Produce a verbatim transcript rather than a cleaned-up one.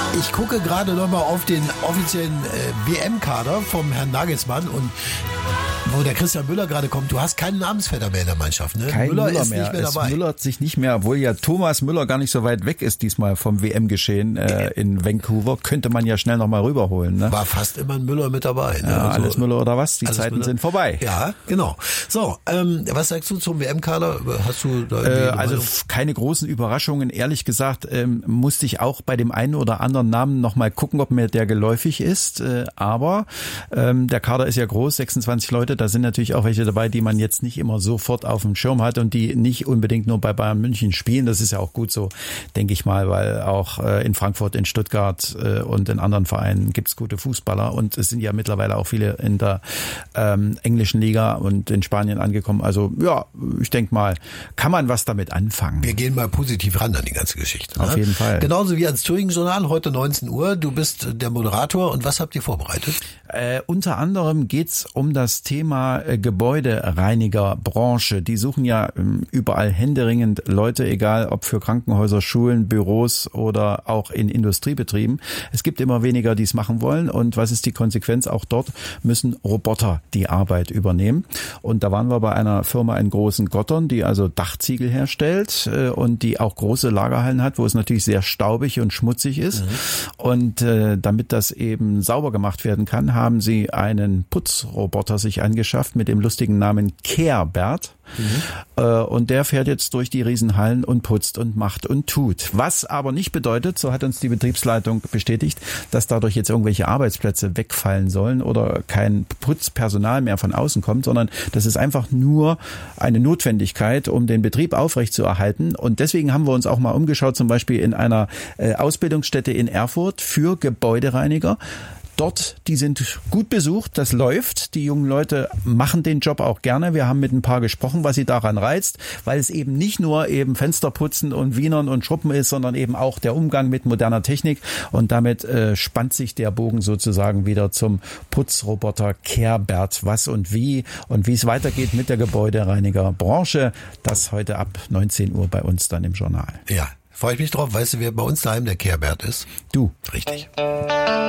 Ich gucke gerade noch mal auf den offiziellen äh, W M-Kader vom Herrn Nagelsmann und wo der Christian Müller gerade kommt, du hast keinen Namensvetter mehr in der Mannschaft, ne? Kein Müller, Müller ist mehr. nicht mehr es dabei. müllert sich nicht mehr, obwohl ja Thomas Müller gar nicht so weit weg ist diesmal vom W M-Geschehen äh, in Vancouver. Könnte man ja schnell noch mal rüberholen, ne? War fast immer ein Müller mit dabei. Ne? Ja, also, alles Müller oder was? Die Zeiten Müller. sind vorbei. Ja, genau. So, ähm, was sagst du zum W M-Kader? Hast du da äh, eine Also Meinung? keine großen Überraschungen. Ehrlich gesagt ähm, musste ich auch bei dem einen oder anderen Namen noch mal gucken, ob mir der geläufig ist. Äh, aber ähm, der Kader ist ja groß, sechsundzwanzig Leute. Da sind natürlich auch welche dabei, die man jetzt nicht immer sofort auf dem Schirm hat und die nicht unbedingt nur bei Bayern München spielen. Das ist ja auch gut so, denke ich mal, weil auch äh, in Frankfurt, in Stuttgart äh, und in anderen Vereinen gibt's gute Fußballer und es sind ja mittlerweile auch viele in der ähm, englischen Liga und in Spanien angekommen. Also ja, ich denke mal, kann man was damit anfangen. Wir gehen mal positiv ran an die ganze Geschichte. Auf ne? jeden Fall. Genauso wie ans Thüringen-Journal, heute neunzehn Uhr. Du bist der Moderator und was habt ihr vorbereitet? Äh, unter anderem geht's um das Thema äh, Gebäudereinigerbranche. Die suchen ja ähm, überall händeringend Leute, egal ob für Krankenhäuser, Schulen, Büros oder auch in Industriebetrieben. Es gibt immer weniger, die es machen wollen. Und was ist die Konsequenz? Auch dort müssen Roboter die Arbeit übernehmen. Und da waren wir bei einer Firma in Großen Gottern, die also Dachziegel herstellt äh, und die auch große Lagerhallen hat, wo es natürlich sehr staubig und schmutzig ist. Mhm. Und äh, damit das eben sauber gemacht werden kann, haben sie einen Putzroboter sich angeschafft mit dem lustigen Namen Care-Bert. Mhm. Und der fährt jetzt durch die Riesenhallen und putzt und macht und tut. Was aber nicht bedeutet, so hat uns die Betriebsleitung bestätigt, dass dadurch jetzt irgendwelche Arbeitsplätze wegfallen sollen oder kein Putzpersonal mehr von außen kommt, sondern das ist einfach nur eine Notwendigkeit, um den Betrieb aufrechtzuerhalten. Und deswegen haben wir uns auch mal umgeschaut, zum Beispiel in einer Ausbildungsstätte in Erfurt für Gebäudereiniger. Dort, die sind gut besucht, das läuft. Die jungen Leute machen den Job auch gerne. Wir haben mit ein paar gesprochen, was sie daran reizt, weil es eben nicht nur eben Fensterputzen und Wienern und Schruppen ist, sondern eben auch der Umgang mit moderner Technik. Und damit äh, spannt sich der Bogen sozusagen wieder zum Putzroboter Care-Bert. Was und wie und wie es weitergeht mit der Gebäudereinigerbranche, das heute ab neunzehn Uhr bei uns dann im Journal. Ja, freue ich mich drauf. Weißt du, wer bei uns daheim der Care-Bert ist? Du. Richtig.